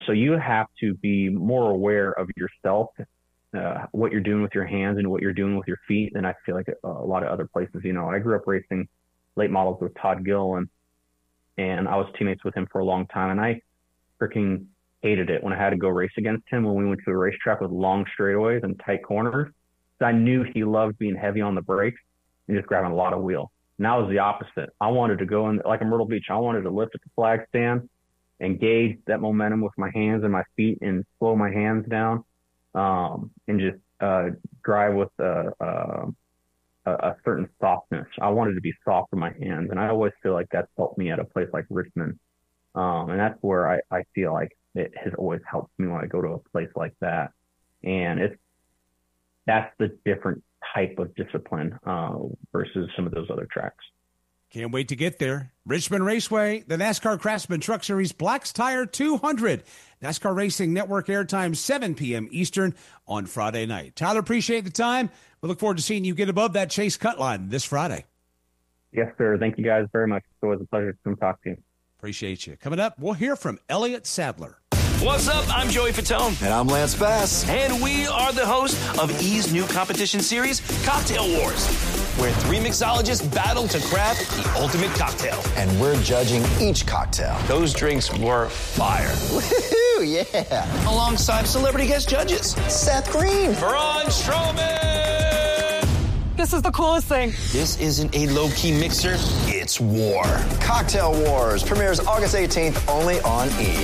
So you have to be more aware of yourself, what you're doing with your hands and what you're doing with your feet than I feel like a lot of other places. I grew up racing late models with Todd Gilliland, and I was teammates with him for a long time. And I freaking hated it when I had to go race against him when we went to a racetrack with long straightaways and tight corners. I knew he loved being heavy on the brakes and just grabbing a lot of wheel. And I was the opposite. I wanted to go in, like in Myrtle Beach, I wanted to lift at the flag stand, engage that momentum with my hands and my feet and slow my hands down, and just drive with a certain softness. I wanted to be soft with my hands, and I always feel like that's helped me at a place like Richmond. And that's where I feel like it has always helped me when I go to a place like that. And that's the different type of discipline versus some of those other tracks. Can't wait to get there. Richmond Raceway, the NASCAR Craftsman Truck Series Black's Tire 200. NASCAR Racing Network airtime, 7 p.m. Eastern on Friday night. Tyler, appreciate the time. We look forward to seeing you get above that Chase cut line this Friday. Yes, sir. Thank you guys very much. It's always a pleasure to come talk to you. Appreciate you. Coming up, we'll hear from Elliott Sadler. What's up? I'm Joey Fatone. And I'm Lance Bass. And we are the hosts of E's new competition series, Cocktail Wars, where 3 mixologists battle to craft the ultimate cocktail. And we're judging each cocktail. Those drinks were fire. Woohoo, yeah. Alongside celebrity guest judges. Seth Green. Braun Strowman. This is the coolest thing. This isn't a low-key mixer. It's war. Cocktail Wars premieres August 18th only on E!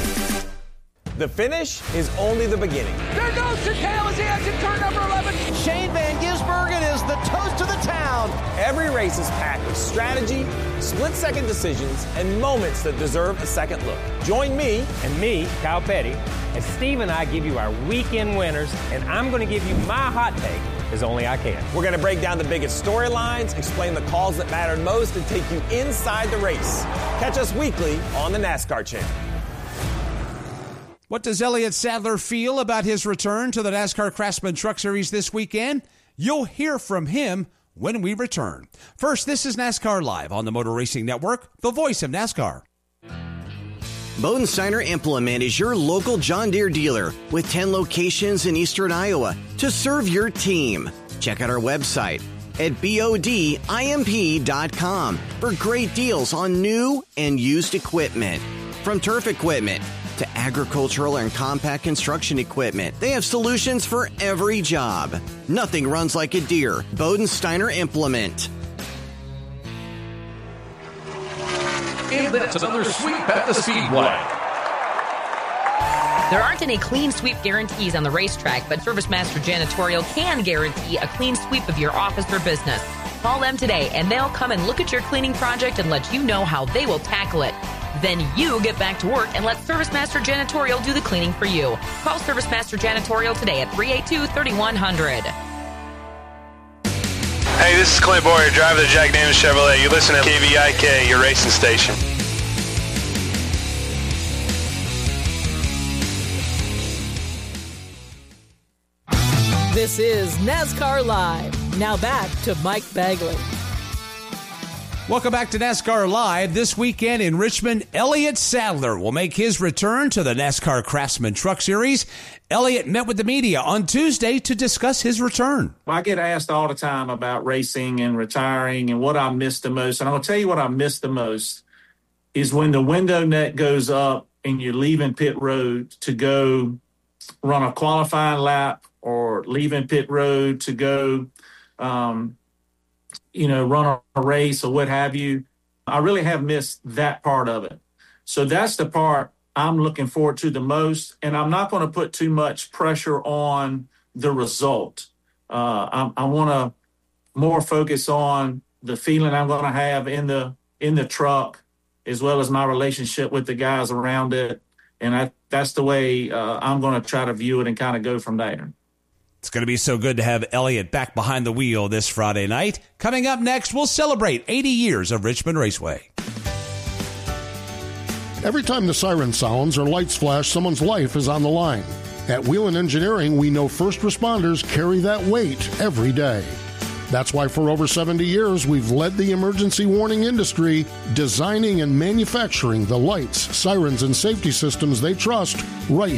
The finish is only the beginning. There goes Chicale as he exits turn number 11. Shane Van Gisbergen is the toast of the town. Every race is packed with strategy, split-second decisions, and moments that deserve a second look. Join me and me, Kyle Petty, as Steve and I give you our weekend winners, and I'm going to give you my hot take as only I can. We're going to break down the biggest storylines, explain the calls that mattered most, and take you inside the race. Catch us weekly on the NASCAR Channel. What does Elliott Sadler feel about his return to the NASCAR Craftsman Truck Series this weekend? You'll hear from him when we return. First, this is NASCAR Live on the Motor Racing Network, the voice of NASCAR. Bodensteiner Implement is your local John Deere dealer with 10 locations in eastern Iowa to serve your team. Check out our website at bodimp.com for great deals on new and used equipment. From turf equipment to agricultural and compact construction equipment, they have solutions for every job. Nothing runs like a Deere. Bodensteiner Implement. And that's another sweep at the Speedway. There aren't any clean sweep guarantees on the racetrack, but ServiceMaster Janitorial can guarantee a clean sweep of your office or business. Call them today, and they'll come and look at your cleaning project and let you know how they will tackle it. Then you get back to work and let ServiceMaster Janitorial do the cleaning for you. Call ServiceMaster Janitorial today at 382-3100. Hey, this is Clint Boyer, driver of Jack Daniels Chevrolet. You listen to KVIK, your racing station. This is NASCAR Live. Now back to Mike Bagley. Welcome back to NASCAR Live. This weekend in Richmond, Elliott Sadler will make his return to the NASCAR Craftsman Truck Series. Elliott met with the media on Tuesday to discuss his return. I get asked all the time about racing and retiring and what I miss the most. And I'll tell you what I miss the most is when the window net goes up and you're leaving pit road to go run a qualifying lap or leaving pit road to go run a race or what have you. I really have missed that part of it. So that's the part I'm looking forward to the most. And I'm not going to put too much pressure on the result. I want to more focus on the feeling I'm going to have in the truck, as well as my relationship with the guys around it. And that's the way I'm going to try to view it and kind of go from there. It's going to be so good to have Elliott back behind the wheel this Friday night. Coming up next, we'll celebrate 80 years of Richmond Raceway. Every time the siren sounds or lights flash, someone's life is on the line. At Wheelan Engineering, we know first responders carry that weight every day. That's why for over 70 years, we've led the emergency warning industry, designing and manufacturing the lights, sirens, and safety systems they trust right